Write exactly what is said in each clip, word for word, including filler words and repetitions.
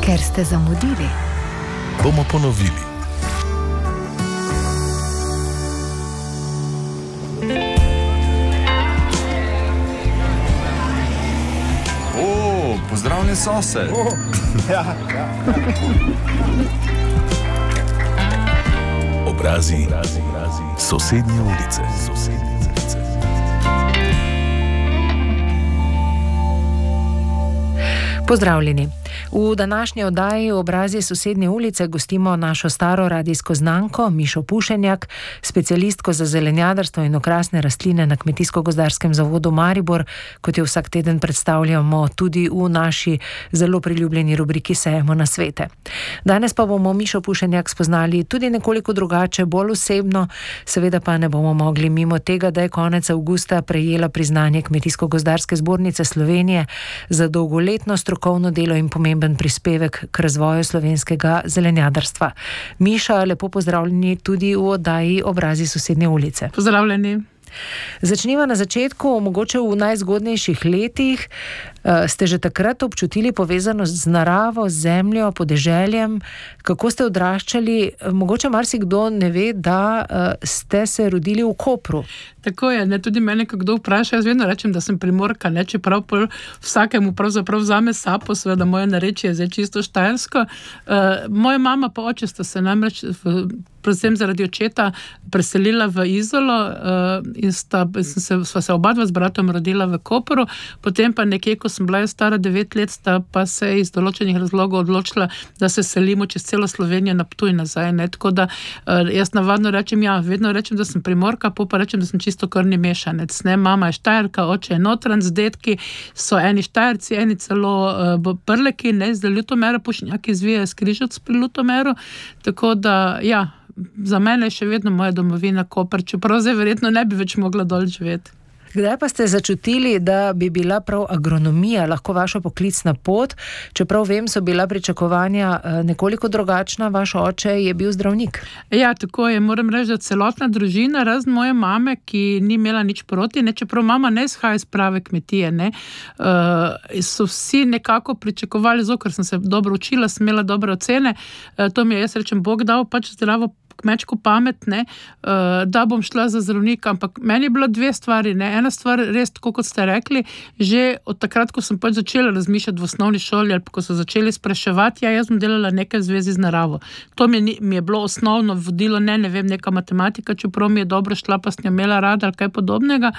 Ker ste zamudili, bomo ponovili. O, pozdravljen sosed. Oh, ja, ja. Obrazi, obrazi, obrazi. Sosednje ulice. Sosednje ulice. Pozdravljeni. V današnji oddaji Obrazi sosednje ulice gostimo našo staro radijsko znanko Mišo Pušenjak, specialistko za zelenjadarstvo in okrasne rastline na Kmetijsko-gozdarskem zavodu Maribor, kot jo vsak teden predstavljamo tudi v naši zelo priljubljeni rubriki Sejemo na svete. Danes pa bomo Mišo Pušenjak spoznali tudi nekoliko drugače, bolj osebno, seveda pa ne bomo mogli mimo tega, da je konec avgusta prejela priznanje Kmetijsko-gozdarske zbornice Slovenije za dolgoletno strokovno delo in pomemben prispevek k razvoju slovenskega zelenjadarstva. Miša, lepo pozdravljeni tudi v oddaji Obrazi sosednje ulice. Pozdravljeni. Začniva na začetku, mogoče v najzgodnejših letih. Ste že takrat občutili povezanost z naravo, z zemljo, podeželjem? Kako ste odraščali? Mogoče marsikdo ne ve, da ste se rodili v Kopru. Tako je, ne, tudi mene, ko kdo vpraša, jaz vedno rečem, da sem Primorka, ne, čeprav vsakemu pravzaprav vzame sapo, seveda moje narečje je zdaj čisto štajersko. Uh, moja mama pa oče sta se namreč v, predvsem zaradi očeta preselila v Izolo uh, in sta, se, sva se oba dva z bratom rodila v Kopru, potem pa nekje, ko sem bila stara devet let, sta pa se iz določenih razlogov odločila, da se selimo čez celo Slovenijo na Ptuj nazaj, ne, tako da uh, jaz navadno rečem, ja, vedno rečem, da sem Primorka, pa pa rečem, da sem čisto krvni mešanec, ne, mama je Štajerka, oče je Notranc, dedki so eni Štajerci, eni celo uh, Prleki, ne, zdaj Ljutomera, Pušenjak izvija iz Križevc pri Ljutomeru, tako da, ja, za mene je še vedno moja domovina Koper, čeprav zdaj verjetno ne bi več mogla dol živeti. Kdaj pa ste začutili, da bi bila prav agronomija lahko vaša poklicna pot? Čeprav vem, so bila pričakovanja nekoliko drugačna, vaš oče je bil zdravnik. Ja, tako je, moram reči, da celotna družina, razen moje mame, ki ni imela nič proti, ne, čeprav mama ne izhaja iz prave kmetije, ne, uh, so vsi nekako pričakovali, zato ker sem se dobro učila, sem imela dobre ocene, uh, to mi je, jaz rečem, Bog dal pač zdravo kmečko pamet, ne, da bom šla za zdravnika, ampak meni je bilo dve stvari, ne, ena stvar, res tako kot ste rekli, že od takrat, ko sem pač začela razmišljati v osnovni šoli, ali pa ko so začeli spraševati, ja, jaz sem delala nekaj v zvezi z naravo. To mi je, mi je bilo osnovno vodilo, ne, ne vem, neka matematika, čeprav mi je dobro šla, pa sem jo imela rada ali kaj podobnega.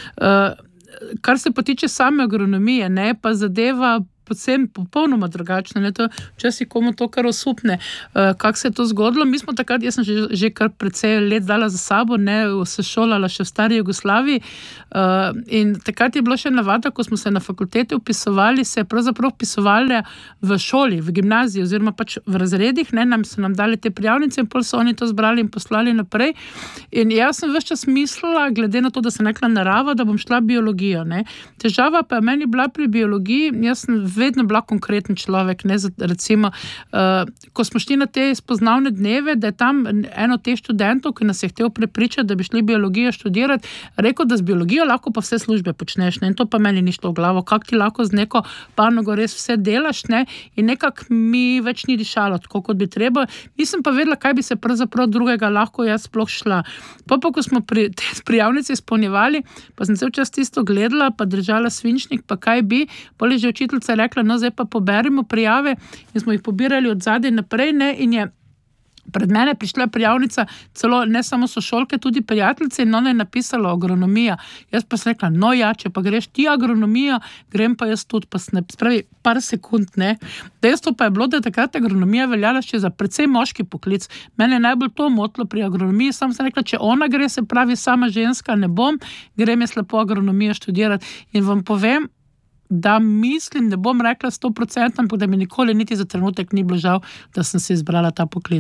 Kar se pa tiče same agronomije, ne, pa zadeva predvsem popolnoma drugačno, ne, to včasih komu to kar osupne, uh, kako se je to zgodilo. Mi smo takrat, jaz sem že, že kar precej let dala za sabo, ne, se šolala še v stari Jugoslaviji uh, in takrat je bilo še navada, ko smo se na fakultete upisovali, se je pravzaprav upisovali v šoli, v gimnaziji oziroma pač v razredih, ne, nam so nam dali te prijavnice in pol so oni to zbrali in poslali naprej in jaz sem ves čas mislila, glede na to, da sem rekla narava, da bom šla biologijo, ne. Težava pa je meni bila pri biologiji, jaz sem vedno bila konkreten človek, ne, recimo, uh, ko smo šli na te spoznavne dneve, da je tam eno teh študentov, ki nas je htel prepričati, da bi šli biologijo študirati, rekel, da z biologijo lahko pa vse službe počneš, ne, in to pa meni ni šlo v glavo, kako ti lahko z neko panogo res vse delaš, ne, in nekako mi več ni dišalo, tako kot bi treba, nisem pa vedela, kaj bi se pravzaprav drugega lahko jaz sploh šla. Pa pa, ko smo pri, te prijavnice izpolnjevali, pa sem se včas tisto gledala, pa držala svinčnik, pa kaj bi, pol je že učiteljica rekla, no, zdaj pa poberimo prijave in smo jih pobirali od zadaj naprej, ne, in je pred mene prišla prijavnica, celo ne samo sošolke, tudi prijateljice in ona je napisala agronomija. Jaz pa sem rekla, no ja, če pa greš ti agronomija, grem pa jaz tudi, pa se ne, spravi par sekund, ne. Dejstvo pa je bilo, da je takrat agronomija veljala še za precej moški poklic. Mene je najbolj to motilo pri agronomiji, sam sem rekla, če ona gre, se pravi sama ženska, ne bom, grem jaz lepo agronomijo študirati in vam povem, da mislim, ne bom rekla sto procentov, ampak da mi nikoli niti za trenutek ni bilo žal, da sem se izbrala ta poklic.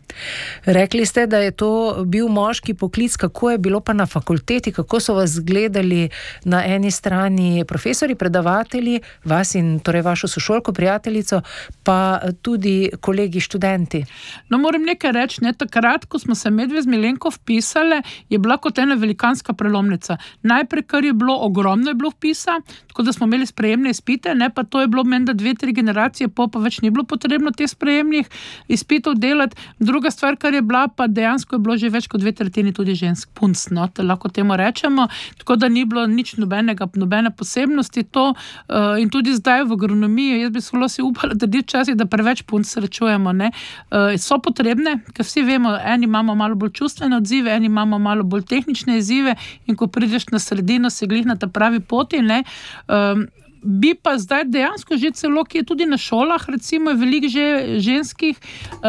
Rekli ste, da je to bil moški poklic, kako je bilo pa na fakulteti, kako so vas gledali na eni strani profesori, predavatelji, vas in torej vašo sošolko, prijateljico, pa tudi kolegi študenti? No, moram nekaj reči, ne, takrat, ko smo se medve z Milenko vpisali, je bila kot ena velikanska prelomnica. Najprej, kar je bilo, ogromno je bilo vpisa, tako da smo imeli sprejemne izpite, ne, pa to je bilo menda dve, tri generacije, po pa več ni bilo potrebno teh sprejemnih izpitov delati. Druga stvar, kar je bila, pa dejansko je bilo že več kot dve tretjini tudi žensk punc, no, lahko temu rečemo, tako da ni bilo nič nobenega, nobene posebnosti to, uh, in tudi zdaj v agronomiji, jaz bi zelo si upala, da je včasih, da preveč punc srečujemo, ne, uh, so potrebne, ker vsi vemo, eni imamo malo bolj čustvene odzive, eni imamo malo bolj tehnične izzive in ko prideš na sredino, se glih na ta pravi poti, ne, um, bi pa zdaj dejansko že celo, ki je tudi na šolah, recimo je veliko že ženskih,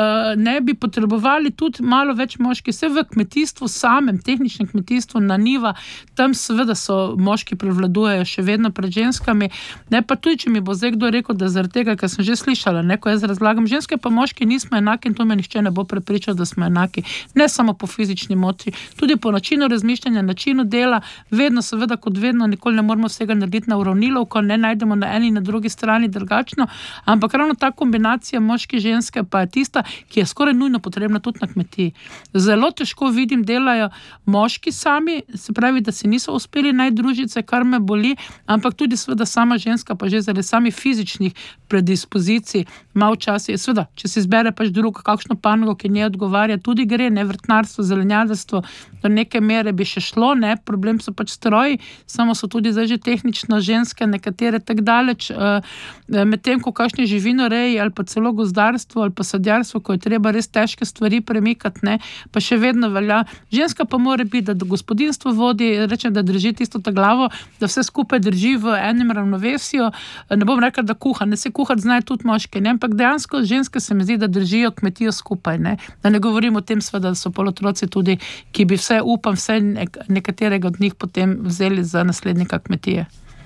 ne bi potrebovali tudi malo več moški, vse v kmetijstvu samem, tehničnem kmetijstvu na niva, tam seveda so moški prevladujejo še vedno pred ženskami, ne, pa tudi, če mi bo zdaj kdo rekel, da zaradi tega, ker sem že slišala, ne, ko jaz razlagam, ženske pa moški nismo enaki in to me nihče ne bo prepričal, da smo enaki, ne samo po fizični moči, tudi po načinu razmišljanja, načinu dela, vedno seveda kot vedno, nikoli ne moramo vsega narediti na uravnilovko, ne najdemo na eni in na drugi strani drugačno, ampak ravno ta kombinacija moške ženske pa je tista, ki je skoraj nujno potrebna tudi na kmetiji. Zelo težko vidim, delajo moški sami, se pravi, da si niso uspeli najti družice, kar me boli, ampak tudi seveda sama ženska pa že zaradi samih fizičnih predispozicij ima včasih, seveda, če si izbere pač drugo, kakšno panogo, ki njej odgovarja, tudi gre, ne, vrtnarstvo, zelenjadarstvo, do neke mere bi še šlo, ne, problem so pač stroji, samo so tudi zdaj že tehnično ženske, nekatere tako daleč, medtem ko kakšne živinoreji ali pa celo gozdarstvo ali pa sadjarstvo, ko je treba res težke stvari premikati, ne, pa še vedno velja. Ženska pa mora biti, da gospodinstvo vodi, rečem, da drži tisto ta glavo, da vse skupaj drži v enem ravnovesju, ne bom rekla, da kuha, ne se kuhati znajo tudi moški, ne, ampak dejansko ženske se mi zdi, da držijo kmetijo skupaj, ne, da ne govorim o tem sveda, da so polotroci tudi, ki bi vse, upam, vse nekaterega od njih potem vzeli za naslednika kmetije.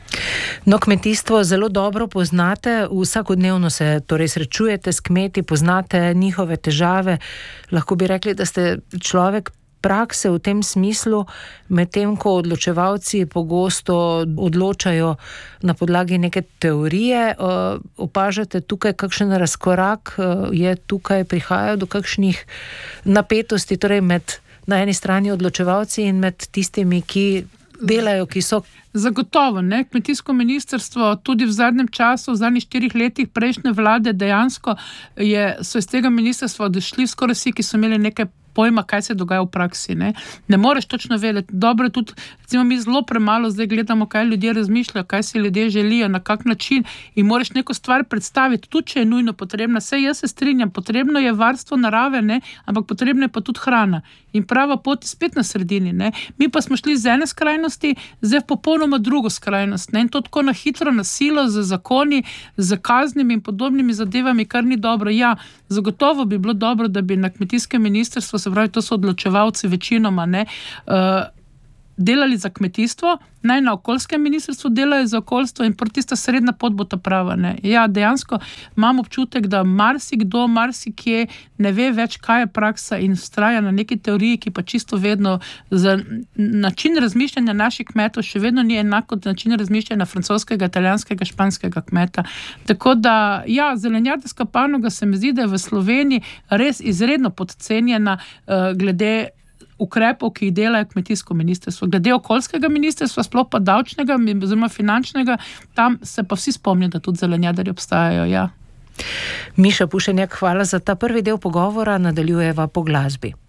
No, kmetijstvo zelo dobro poznate, vsakodnevno se torej srečujete s kmeti, poznate njihove težave, lahko bi rekli, da ste človek prakse v tem smislu, medtem ko odločevalci pogosto odločajo na podlagi neke teorije. Opažate tukaj kakšen razkorak, je tukaj prihajajo do kakšnih napetosti, torej med na eni strani odločevalci in med tistimi, ki delajo, ki so... Zagotovo, ne, kmetijsko ministrstvo tudi v zadnjem času, v zadnjih štirih letih prejšnje vlade dejansko je, so iz tega ministrstva odšli skoraj vsi, ki so imeli nekaj pojma, kaj se dogaja v praksi, ne. Ne moreš točno vedeti, dobro je tudi, recimo mi zelo premalo zdaj gledamo, kaj ljudje razmišljajo, kaj si ljudje želijo, na kak način in moraš neko stvar predstaviti, tudi če je nujno potrebna, saj jaz se strinjam, potrebno je varstvo narave, ne, ampak potrebna je pa tudi hrana in prava pot je spet na sredini, ne. Mi pa smo šli z ene skrajnosti, zdaj v popolnoma drugo skrajnost, ne, in to tako na hitro, na silo, z zakoni, z kaznimi in podobnimi zadevami, kar ni dobro. Ja, zagotovo bi bilo dobro, da bi na kmetijskem ministrstvu, se pravi, to so odločevalci večinoma, ne, uh, delali za kmetijstvo, naj na okoljskem ministrstvu delajo za okoljstvo in proti tista srednja pot bo ta prava, ne. Ja, dejansko imam občutek, da marsikdo, marsikje ne ve več, kaj je praksa in vztraja na neki teoriji, ki pa čisto vedno za način razmišljanja naših kmetov še vedno ni enako kot način razmišljanja francoskega, italijanskega, španskega kmeta. Tako da, ja, zelenjadarska panoga se mi zdi, da je v Sloveniji res izredno podcenjena uh, glede ukrepov, ki jih delajo kmetijsko ministrstvo. Glede okoljskega ministrstva, sploh pa davčnega, oziroma finančnega, tam se pa vsi spomnijo, da tudi zelenjadarji obstajajo, ja. Miša Pušenjak, hvala za ta prvi del pogovora, nadaljujeva po glasbi.